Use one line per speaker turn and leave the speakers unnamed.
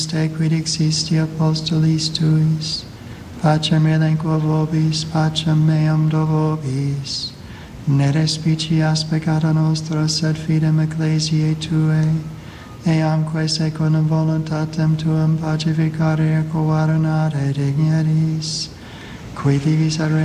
te quid existi apostolis tuis, pacem elenquo vobis, pacem meam do vobis. Ne respicias peccata nostra, sed fidem ecclesiae Tuae, eamque secundum voluntatem Tuam pacificare et coordinare digneris, qui vivis et